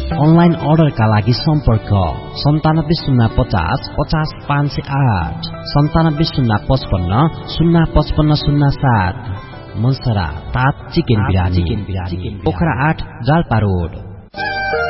Online अर्डरका लागि सम्पर्क 9705050508 970555055507 मन्सरा तात चिकन बिरानी पोखरा 8 जाल्पा रोड।